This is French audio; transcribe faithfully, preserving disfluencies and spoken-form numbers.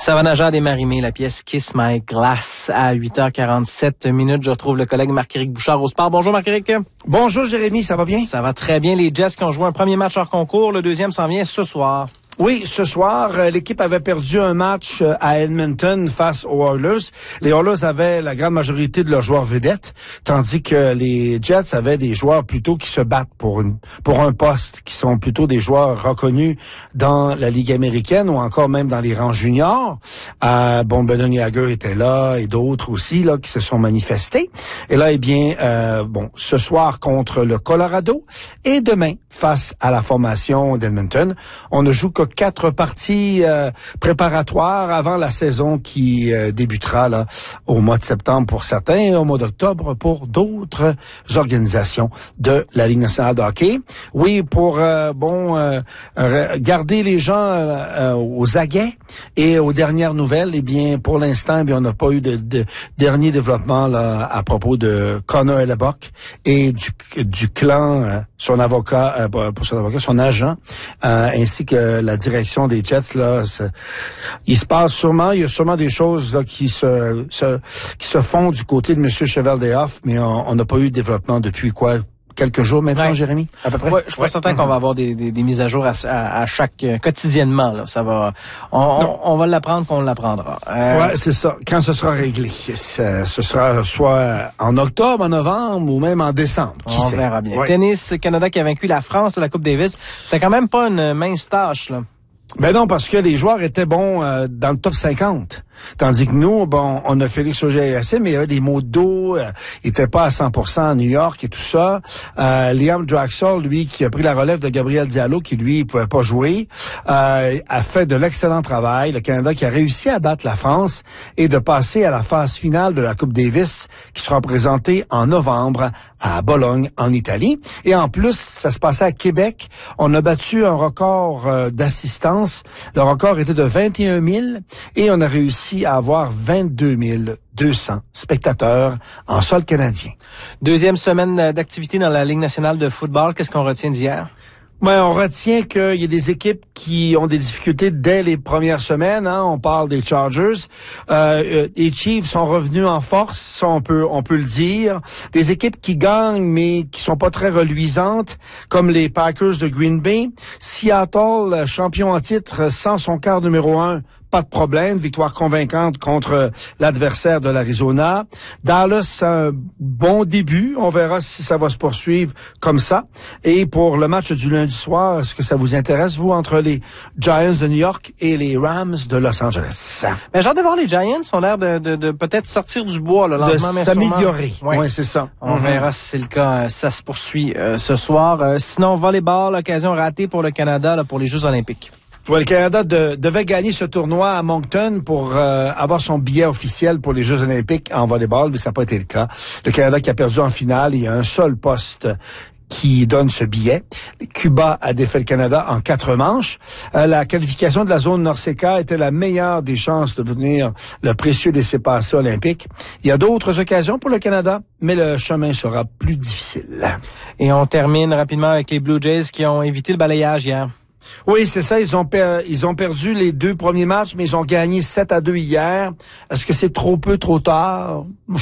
Savannah Jade et Marie-Mé, la pièce Kiss My Glass à huit heures quarante-sept minutes. Je retrouve le collègue Marc-Éric Bouchard au sport. Bonjour Marc-Éric. Bonjour Jérémy, ça va bien? Ça va très bien. Les Jets qui ont joué un premier match hors concours, le deuxième s'en vient ce soir. Oui, ce soir, euh, l'équipe avait perdu un match euh, à Edmonton face aux Oilers. Les Oilers avaient la grande majorité de leurs joueurs vedettes, tandis que les Jets avaient des joueurs plutôt qui se battent pour une pour un poste, qui sont plutôt des joueurs reconnus dans la Ligue américaine ou encore même dans les rangs juniors. Euh, bon, Brendan Jagger était là et d'autres aussi là qui se sont manifestés. Et là, eh bien, euh, bon, ce soir contre le Colorado et demain face à la formation d'Edmonton, on ne joue que quatre parties euh, préparatoires avant la saison qui euh, débutera là au mois de septembre pour certains et au mois d'octobre pour d'autres organisations de la Ligue nationale de hockey. Oui, pour euh, bon euh, garder les gens euh, aux aguets et aux dernières nouvelles, eh bien pour l'instant, eh bien on n'a pas eu de, de dernier développement là à propos de Connor Hellebuck et du du clan euh, son avocat euh, pour son avocat, son agent euh, ainsi que la direction des Jets là, il se passe sûrement, il y a sûrement des choses là qui se, se qui se font du côté de Monsieur Cheveldayoff, mais on n'a pas eu de développement depuis quoi? Quelques jours maintenant, ouais. Jérémy, à peu près. Ouais, je suis pas ouais. certain qu'on va avoir des, des, des mises à jour à, à, à chaque euh, quotidiennement. Là, ça va. On, on, on va l'apprendre qu'on l'apprendra. Euh, ouais, c'est ça. Quand ce sera réglé, ce sera soit en octobre, en novembre ou même en décembre. Qui on sait? verra bien. Ouais. Tennis Canada qui a vaincu la France à la Coupe Davis. C'était quand même pas une mince tâche là. Ben non, parce que les joueurs étaient bons euh, dans le top cinquante. Tandis que nous, bon, on a Félix Auger-Aliassime, mais il y avait des maux de dos, euh, il était pas à cent pour cent à New York et tout ça. Euh, Liam Draxler, lui, qui a pris la relève de Gabriel Diallo, qui lui, il pouvait pas jouer, euh, a fait de l'excellent travail. Le Canada qui a réussi à battre la France et de passer à la phase finale de la Coupe Davis, qui sera présentée en novembre à Bologne, en Italie. Et en plus, ça se passait à Québec. On a battu un record euh, d'assistance. Le record était de vingt et un mille et on a réussi à avoir vingt-deux mille deux cents spectateurs en sol canadien. Deuxième semaine d'activité dans la Ligue nationale de football. Qu'est-ce qu'on retient d'hier? Ben, on retient qu'il y a des équipes qui ont des difficultés dès les premières semaines. Hein. On parle des Chargers. Euh, les Chiefs sont revenus en force, ça on peut on peut le dire. Des équipes qui gagnent mais qui sont pas très reluisantes, comme les Packers de Green Bay. Seattle, champion en titre sans son quart numéro un. Pas de problème, victoire convaincante contre l'adversaire de l'Arizona. Dallas, un bon début. On verra si ça va se poursuivre comme ça. Et pour le match du lundi soir, est-ce que ça vous intéresse, vous, entre les Giants de New York et les Rams de Los Angeles? Mais j'ai hâte de voir les Giants. Ont l'air de, de, de peut-être sortir du bois le lendemain. De s'améliorer. Oui, ouais, c'est ça. On mm-hmm. verra si c'est le cas. Ça se poursuit euh, ce soir. Euh, sinon, volleyball, occasion ratée pour le Canada là, pour les Jeux olympiques. Ouais, le Canada de, devait gagner ce tournoi à Moncton pour euh, avoir son billet officiel pour les Jeux olympiques en volleyball, mais ça n'a pas été le cas. Le Canada qui a perdu en finale, il y a un seul poste qui donne ce billet. Cuba a défait le Canada en quatre manches. Euh, la qualification de la zone Nord-C-K était la meilleure des chances de devenir le précieux laissez-passer olympique. Il y a d'autres occasions pour le Canada, mais le chemin sera plus difficile. Et on termine rapidement avec les Blue Jays qui ont évité le balayage hier. Oui, c'est ça. Ils ont per- ils ont perdu les deux premiers matchs, mais ils ont gagné sept à deux hier. Est-ce que c'est trop peu, trop tard?